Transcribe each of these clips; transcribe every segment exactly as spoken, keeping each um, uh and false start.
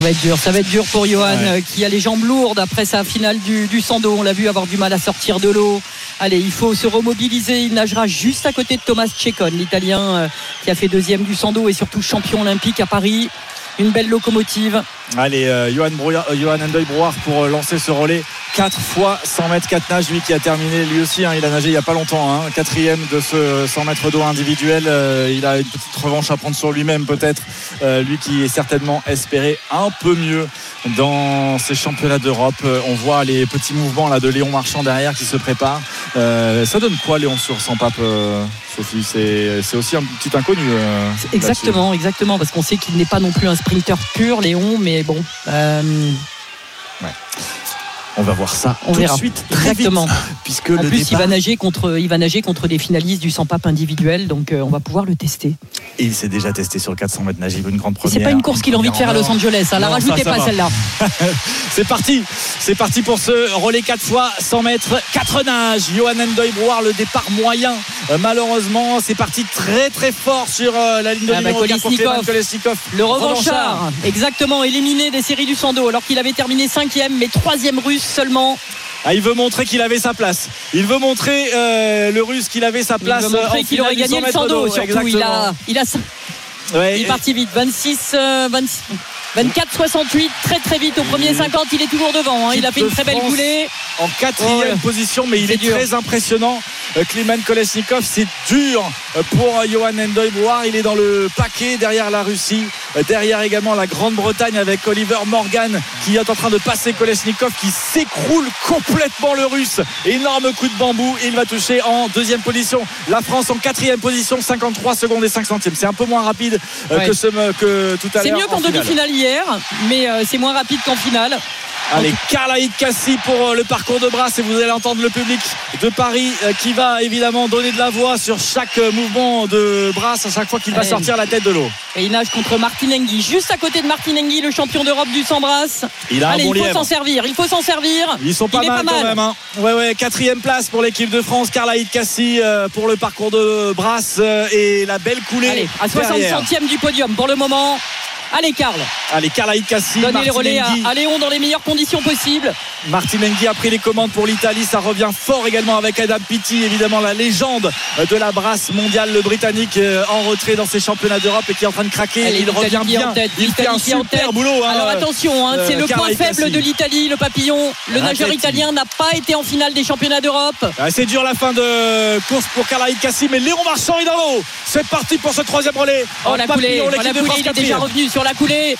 Ça va être dur, ça va être dur pour Johan Ouais. euh, qui a les jambes lourdes après sa finale du, du cent dos. On l'a vu avoir du mal à sortir de l'eau. Allez, il faut se remobiliser. Il nagera juste à côté de Thomas Tchekon, l'Italien euh, qui a fait deuxième du cent dos et surtout champion olympique à Paris. Une belle locomotive. Allez, euh, Johan, Brouillard, euh, Johan Endoy-Brouard pour euh, lancer ce relais. quatre fois cent mètres, quatre nages. Lui qui a terminé, lui aussi, hein, il a nagé il n'y a pas longtemps. Hein, quatrième de ce cent mètres d'eau individuel. Euh, il a une petite revanche à prendre sur lui-même, peut-être. Euh, lui qui est certainement espéré un peu mieux dans ces championnats d'Europe. Euh, on voit les petits mouvements là, de Léon Marchand derrière qui se prépare. Euh, ça donne quoi, Léon, sur cent papes, euh, Sophie? c'est, c'est aussi un petit inconnu. Euh, exactement, là-dessus. exactement, parce qu'on sait qu'il n'est pas non plus un sprinter pur, Léon, mais bon. Euh, Ouais. On va voir ça On tout verra. de suite, très Exactement. vite, puisque en le plus, départ... il va nager contre, il va nager contre des finalistes du cent papes individuel, donc euh, on va pouvoir le tester. Et il s'est déjà testé sur le quatre cents mètres nage. Il veut une grande Et première. c'est pas une course qu'il a envie de faire à Los Angeles. Hein. La Non, rajoutez ça, ça pas va. celle-là. C'est parti, c'est parti pour ce relais quatre fois cent mètres, quatre nages. Johan Endoy-Brouard, le départ moyen. Euh, malheureusement, c'est parti très très fort sur euh, la ligne de Ah bah, numéro quatre pour Klemen Kolesnikov. Le revanchard, exactement, éliminé des séries du cent dos, alors qu'il avait terminé cinquième, mais troisième russe seulement. Ah, il veut montrer qu'il avait sa place. Il veut montrer euh, le Russe qu'il avait sa place. Il veut montrer euh, qu'il aurait gagné le cent dos. Surtout, il a, il a, ouais, il est parti vite. vingt-six, euh, vingt-six, vingt-quatre soixante-huit, très très vite au premier cinquante. Il est toujours devant. Hein. Il a fait une très belle coulée. En quatrième Ouais. position, mais il C'est est dur. très impressionnant. Euh, Klemen Kolesnikov, c'est dur euh, pour euh, Johan Endoy-Brouard. Il est dans le paquet derrière la Russie, euh, derrière également la Grande-Bretagne avec Oliver Morgan qui est en train de passer Kolesnikov, qui s'écroule complètement le Russe. Énorme coup de bambou et il va toucher en deuxième position. La France en quatrième position, cinquante-trois secondes et cinq centièmes. C'est un peu moins rapide euh, Ouais. que, ce, que tout à C'est l'heure. mieux qu'en en finale. demi-finale hier, mais euh, c'est moins rapide qu'en finale. Allez, Karlaït Kassi pour euh, le parcours de Brasse, et vous allez entendre le public de Paris euh, qui va évidemment donner de la voix sur chaque euh, mouvement de Brasse à chaque fois qu'il va Allez. sortir la tête de l'eau. Et il nage contre Martin Hingyi, juste à côté de Martin Hingyi, le champion d'Europe du cent brasse. Il a Allez, un bon il faut lièvre. s'en servir, il faut s'en servir. Ils sont pas Il est mal, pas quand mal. même. Hein. Ouais, ouais, quatrième place pour l'équipe de France. Karlaït Kassi euh, pour le parcours de Brasse euh, et la belle coulée. Allez, à soixante derrière. centièmes du podium pour le moment. Allez, Karl, Allez, Karlaït Kassi. donnez Martin les relais à, Hingyi. à Léon dans les meilleures conditions possibles. Martin Hingyi a pris les commandes pour l'Italie. Ça revient fort également avec Adam Peaty, évidemment la légende de la brasse mondiale, le Britannique euh, en retrait dans ces championnats d'Europe et qui est en train de craquer. Allez, il l'Italie revient qui est bien. en tête, Il fait un l'Italie qui est en super tête. boulot. Hein, Alors attention, hein, euh, c'est le point Karlaït faible Kassi. de l'Italie, le papillon. Le nageur Radetti. italien n'a pas été en finale des championnats d'Europe. Ah, c'est dur la fin de course pour Karlaït Kassi, mais Léon Marchand est dans l'eau. C'est parti pour ce troisième relais. Oh, En la papillon, coulée, oh, l'équipe la de coulée, France il est déjà quatrième. revenu sur la coulée.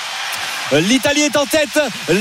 L'Italie est en tête,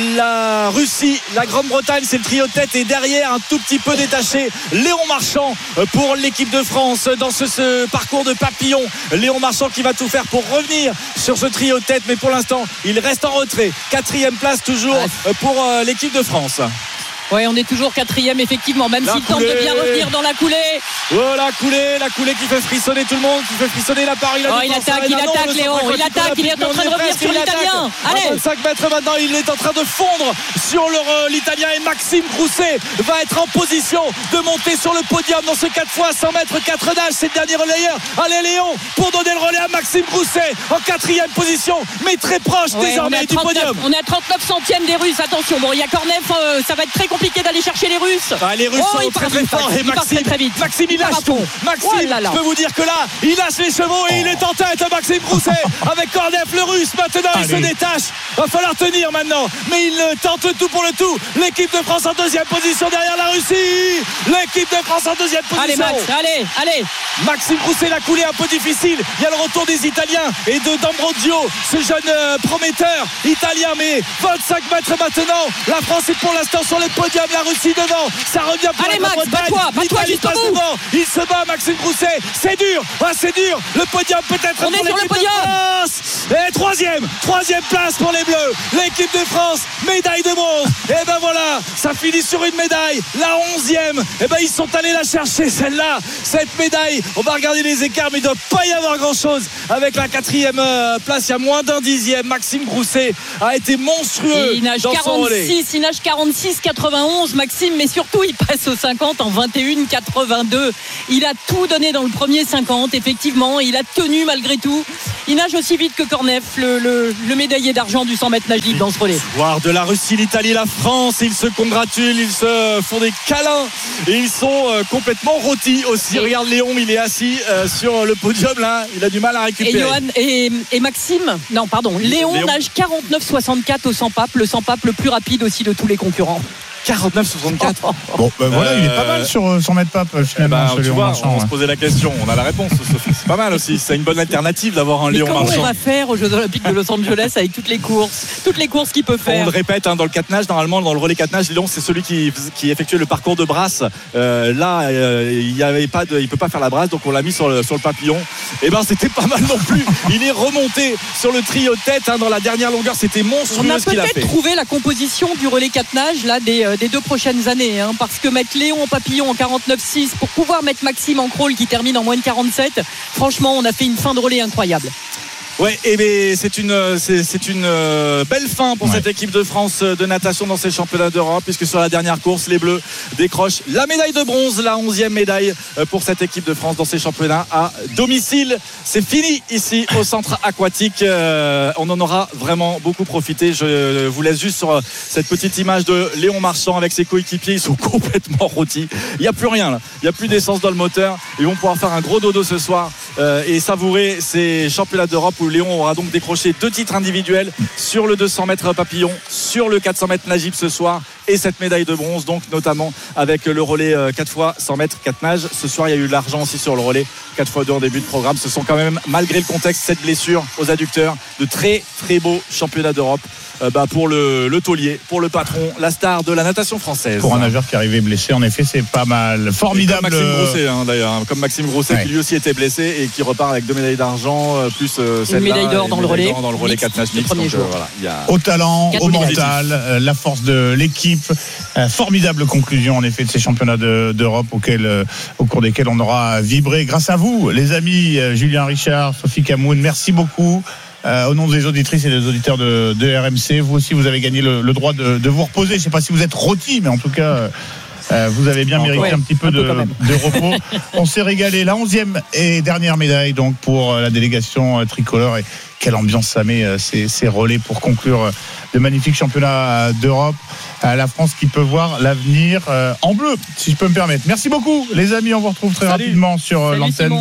la Russie, la Grande-Bretagne, c'est le trio de tête, et derrière un tout petit peu détaché Léon Marchand pour l'équipe de France dans ce, ce parcours de papillon. Léon Marchand qui va tout faire pour revenir sur ce trio de tête, mais pour l'instant il reste en retrait. Quatrième place toujours pour euh, l'équipe de France. Ouais, on est toujours quatrième effectivement, même La s'il tente de coulée. bien revenir dans la coulée. Oh, la coulée, la coulée qui fait frissonner tout le monde, qui fait frissonner la Paris. Oh, il attaque, il attaque, Léon, il attaque, il est en train de revenir sur l'Italien. Allez, vingt-cinq mètres maintenant, il est en train de fondre sur le, euh, l'Italien, et Maxime Grousset va être en position de monter sur le podium dans ce quatre fois cent mètres, quatre nages. C'est le dernier relayeur. Allez, Léon, pour donner le relais à Maxime Grousset en quatrième position, mais très proche ouais, on, est désormais à du trente-neuf, podium. on est à trente-neuf centièmes des Russes. Attention, bon, il y a Kornev, euh, ça va être très compliqué d'aller chercher les Russes. Ah, les Russes Oh, sont il très part très vite, forts, il et part Maxime, très, très vite. Maxime il Il part lâche à fond. tout. Maxime, Oh là là. je peux vous dire que là, il lâche les chevaux et il est en tête. Maxime Grousset avec Kornev, le Russe. Maintenant, il se Allez. détache. Va falloir tenir maintenant, mais il euh, tente tout pour le tout. L'équipe de France en deuxième position derrière la Russie. L'équipe de France en deuxième position. Allez, Max, allez, allez. Maxime Grousset, la coulée un peu difficile. Il y a le retour des Italiens et de D'Ambrogio, ce jeune euh, prometteur italien. Mais vingt-cinq mètres maintenant. La France est pour l'instant sur le podium. La Russie devant. Ça revient pour Allez, la Max, Grande-Bretagne. bats-toi, bats-toi L'Italie jusqu'au passe bout. devant. Il se bat, Maxime Grousset. C'est dur. Ah, c'est dur. Le podium peut-être. On pour est sur le l'équipe de podium. France. Et troisième, troisième place pour les Bleus. L'équipe de France, médaille de bronze. Et ben voilà, ça finit sur une médaille. La onzième. Et ben ils sont allés la chercher celle-là. Cette médaille. On va regarder les écarts, mais il ne doit pas y avoir grand-chose avec la quatrième euh, place. Il y a moins d'un dixième. Maxime Grousset a été monstrueux Et il nage dans son relais. quarante-six, il nage quarante-six quatre-vingt. quatre-vingt-onze, Maxime, mais surtout il passe aux cinquante en vingt et un quatre-vingt-deux. Il a tout donné dans le premier cinquante, effectivement, il a tenu malgré tout. Il nage aussi vite que Kornev, le, le, le médaillé d'argent du cent mètres nage libre dans ce relais. Voir de la Russie, l'Italie, la France, ils se congratulent, ils se font des câlins et ils sont euh, complètement rôtis aussi. Regarde Léon, il est assis euh, sur le podium là, il a du mal à récupérer. Et, Johan, et, et Maxime, non pardon, Léon, Léon nage quarante-neuf soixante-quatre au cent pape, le cent pape le plus rapide aussi de tous les concurrents. quarante-neuf soixante-quatre. Bon, ben voilà, euh, il est pas mal sur cent mètres pape finalement. Eh ben, tu vois, Marchand, on ouais. se posait la question, on a la réponse. C'est pas mal aussi. C'est une bonne alternative d'avoir un Mais Léon Marchand. Comment on va faire aux Jeux Olympiques de Los Angeles avec toutes les courses, toutes les courses qu'il peut faire? On le répète, hein, dans le quatre nage, normalement, dans le relais quatre nage, Léon, c'est celui qui, qui effectuait le parcours de brasse. Euh, là, euh, il y avait pas de, il peut pas faire la brasse, donc on l'a mis sur le, sur le papillon. Et ben, c'était pas mal non plus. Il est remonté sur le trio de tête hein, dans la dernière longueur. C'était monstrueux ce qu'il a fait. On a peut-être trouvé la composition du relais quatre nage là des, des deux prochaines années. Hein, parce que mettre Léon en papillon en quarante-neuf six pour pouvoir mettre Maxime en crawl qui termine en moins de quarante-sept, franchement on a fait une fin de relais incroyable. Ouais, et bien c'est une c'est, c'est une belle fin pour ouais. cette équipe de France de natation dans ces championnats d'Europe, puisque sur la dernière course, les Bleus décrochent la médaille de bronze, la onzième médaille pour cette équipe de France dans ces championnats à domicile. C'est fini ici au centre aquatique. On en aura vraiment beaucoup profité. Je vous laisse juste sur cette petite image de Léon Marchand avec ses coéquipiers. Ils sont complètement rôtis. Il n'y a plus rien là. Il n'y a plus d'essence dans le moteur. Ils vont pouvoir faire un gros dodo ce soir et savourer ces championnats d'Europe où Léon aura donc décroché deux titres individuels sur le deux cents mètres papillon, sur le quatre cents mètres nage libre ce soir, et cette médaille de bronze donc notamment avec le relais quatre fois cent mètres quatre nage. Ce soir il y a eu de l'argent aussi sur le relais quatre fois deux en début de programme. Ce sont quand même, malgré le contexte, cette blessure aux adducteurs, de très très beaux championnats d'Europe euh, bah, pour le, le taulier, pour le patron, la star de la natation française. Pour un nageur qui est arrivé blessé, en effet, c'est pas mal. Formidable. Et comme Maxime Grousset hein, d'ailleurs, hein, comme Maxime Grousset ouais. qui lui aussi était blessé et qui repart avec deux médailles d'argent euh, plus euh, celle-là, une médaille d'or dans le relais, dans le relais quatre nage mixte. Donc, euh, voilà, y a... Au talent, au mental, euh, la force de l'équipe. Euh, formidable conclusion en effet de ces championnats de, d'Europe auxquels, euh, au cours desquels on aura vibré grâce à vous, les amis. euh, Julien Richard, Sophie Camoun, merci beaucoup. Euh, au nom des auditrices et des auditeurs de, de R M C, vous aussi vous avez gagné le, le droit de, de vous reposer. Je ne sais pas si vous êtes rôti, mais en tout cas euh, vous avez bien mérité ouais, un petit peu, un peu de, de repos. On s'est régalé. La onzième et dernière médaille donc pour la délégation tricolore. Et quelle ambiance ça met ces, ces relais pour conclure de magnifiques championnats d'Europe. La France qui peut voir l'avenir en bleu, si je peux me permettre. Merci beaucoup les amis, on vous retrouve très Salut. rapidement sur Salut l'antenne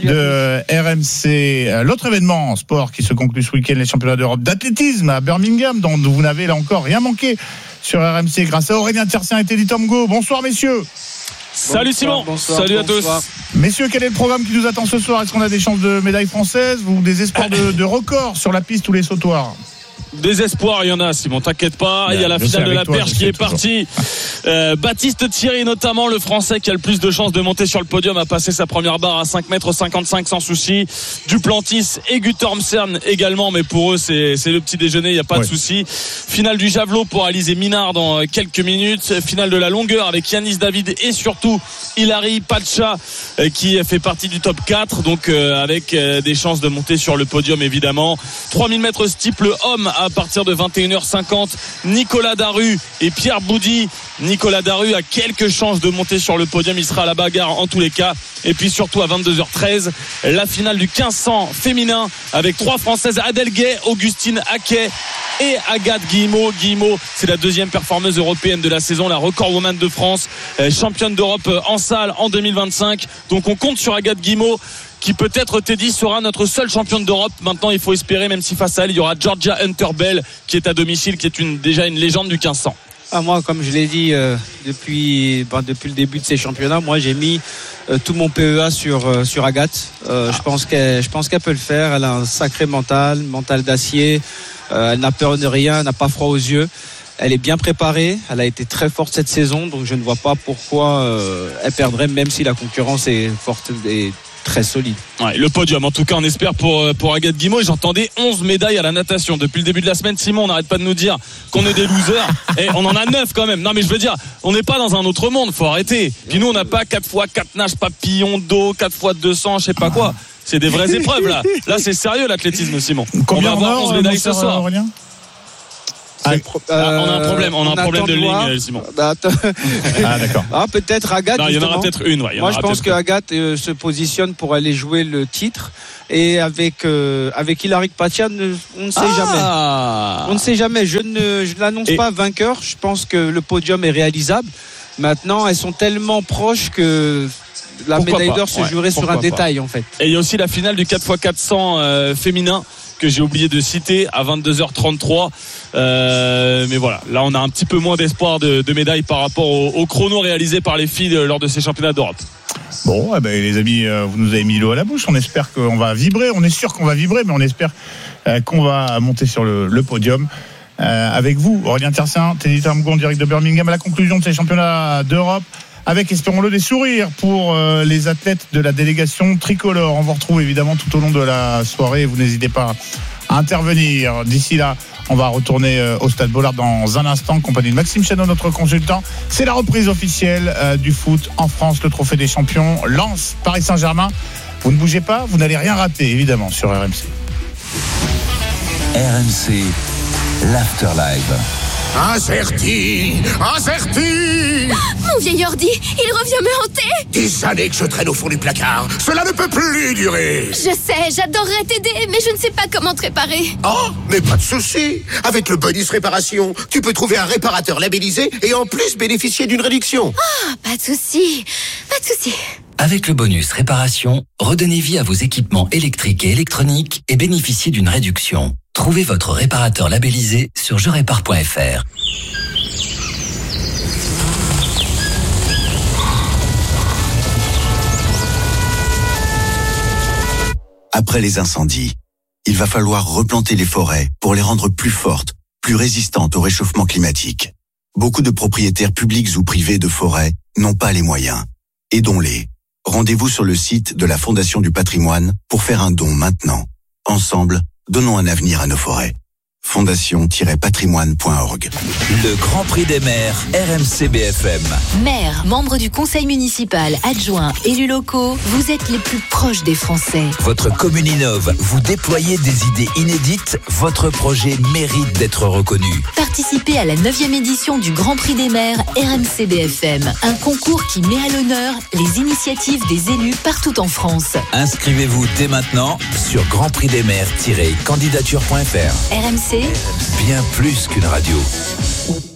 de R M C. L'autre événement en sport qui se conclut ce week-end, les championnats d'Europe d'athlétisme à Birmingham, dont vous n'avez là encore rien manqué sur R M C grâce à Aurélien Tiercien et Teddy Tomgo. Bonsoir messieurs. Salut Simon, bonsoir, salut bonsoir. à tous. Messieurs, quel est le programme qui nous attend ce soir? Est-ce qu'on a des chances de médaille française ou des espoirs de, de record sur la piste ou les sautoirs? Des espoirs, il y en a, Simon, t'inquiète pas. Il y a la finale de la toi, perche qui est partie. Euh, Baptiste Thierry, notamment, le Français qui a le plus de chances de monter sur le podium, a passé sa première barre à cinq mètres cinquante-cinq sans souci. Duplantis et Guttormsen également, mais pour eux, c'est, c'est le petit déjeuner, il n'y a pas ouais. de souci. Finale du javelot pour Alizé Minard dans quelques minutes. Finale de la longueur avec Yanis David et surtout Hilary Pacha qui fait partie du top quatre, donc euh, avec euh, des chances de monter sur le podium, évidemment. trois mille mètres steeple homme à partir de vingt et une heures cinquante. Nicolas Daru et Pierre Boudy. Nicolas Daru a quelques chances de monter sur le podium, il sera à la bagarre en tous les cas. Et puis surtout à vingt-deux heures treize, la finale du quinze cents féminin avec trois Françaises, Adèle Gay, Augustine Haquet et Agathe Guillemot. Guillemot, c'est la deuxième performeuse européenne de la saison, la record woman de France, championne d'Europe en salle en deux mille vingt-cinq. Donc on compte sur Agathe Guillemot, qui peut-être, Teddy, sera notre seule championne d'Europe. Maintenant, il faut espérer, même si face à elle, il y aura Georgia Hunter-Bell, qui est à domicile, qui est une, déjà une légende du quinze cents. Ah, moi, comme je l'ai dit euh, depuis, ben, depuis le début de ces championnats, moi, j'ai mis euh, tout mon P E A sur, euh, sur Agathe. Euh, ah. je, pense qu'elle, je pense qu'elle peut le faire. Elle a un sacré mental, mental d'acier. Euh, elle n'a peur de rien, elle n'a pas froid aux yeux. Elle est bien préparée, elle a été très forte cette saison, donc je ne vois pas pourquoi euh, elle perdrait, même si la concurrence est forte et très solide. Ouais, le podium, en tout cas, on espère pour, pour Agathe Guillemot. Et j'entendais onze médailles à la natation. Depuis le début de la semaine, Simon, on n'arrête pas de nous dire qu'on est des losers. Et on en a neuf quand même. Non, mais je veux dire, on n'est pas dans un autre monde, faut arrêter. Puis nous, on n'a pas quatre fois quatre nages papillon d'eau, quatre fois deux cents, je sais pas quoi. C'est des vraies épreuves, là. Là, c'est sérieux, l'athlétisme, Simon. Combien on va avoir onze médailles ce soir. Aurélien Ah, pro- euh, on a un problème, on a un problème de ligne, Simon. Bah, ah d'accord. Ah, peut-être Agathe. Non, il y en aura peut-être une. Ouais, Moi, je pense que Agathe euh, se positionne pour aller jouer le titre. Et avec euh, avec Hilary Kpatia, on ne sait ah jamais. On ne sait jamais. Je ne je l'annonce et... pas vainqueur. Je pense que le podium est réalisable. Maintenant, elles sont tellement proches que la pourquoi médaille d'or se ouais, jouerait sur un pas. détail en fait. Et il y a aussi la finale du quatre fois quatre cents euh, féminin que j'ai oublié de citer à vingt-deux heures trente-trois. Euh, mais voilà, là on a un petit peu moins d'espoir de, de médailles par rapport au, au chrono réalisé par les filles lors de ces championnats d'Europe. Bon, eh ben, les amis, euh, vous nous avez mis l'eau à la bouche. On espère qu'on va vibrer. On est sûr qu'on va vibrer, mais on espère euh, qu'on va monter sur le, le podium. Euh, avec vous, Aurélien Tercin, Teddy Tamgo en direct de Birmingham à la conclusion de ces championnats d'Europe. Avec, espérons-le, des sourires pour euh, les athlètes de la délégation tricolore. On vous retrouve évidemment tout au long de la soirée. Vous n'hésitez pas à intervenir. D'ici là, on va retourner euh, au Stade Bollaert dans un instant, en compagnie de Maxime Chanon, notre consultant. C'est la reprise officielle euh, du foot en France, le Trophée des Champions. Lens, Paris Saint-Germain. Vous ne bougez pas, vous n'allez rien rater, évidemment, sur R M C. R M C, l'Afterlife. Incerti, incerti. Mon vieil ordi, il revient me hanter. Des années que je traîne au fond du placard. Cela ne peut plus durer. Je sais, j'adorerais t'aider, mais je ne sais pas comment te réparer. Oh, mais pas de souci. Avec le bonus réparation, tu peux trouver un réparateur labellisé et en plus bénéficier d'une réduction. Oh, pas de souci, pas de souci. Avec le bonus réparation, redonnez vie à vos équipements électriques et électroniques et bénéficiez d'une réduction. Trouvez votre réparateur labellisé sur je répare point f r. Après les incendies, il va falloir replanter les forêts pour les rendre plus fortes, plus résistantes au réchauffement climatique. Beaucoup de propriétaires publics ou privés de forêts n'ont pas les moyens. Aidons-les. Rendez-vous sur le site de la Fondation du Patrimoine pour faire un don maintenant. Ensemble, donnons un avenir à nos forêts. fondation tiret patrimoine point org. Le Grand Prix des maires, R M C B F M. Maires, membres du conseil municipal, adjoints, élus locaux, vous êtes les plus proches des Français. Votre commune innove, vous déployez des idées inédites, votre projet mérite d'être reconnu. Participez à la neuvième édition du Grand Prix des maires R M C B F M, un concours qui met à l'honneur les initiatives des élus partout en France. Inscrivez-vous dès maintenant sur grand prix des maires tiret candidature point f r. R M C, bien plus qu'une radio.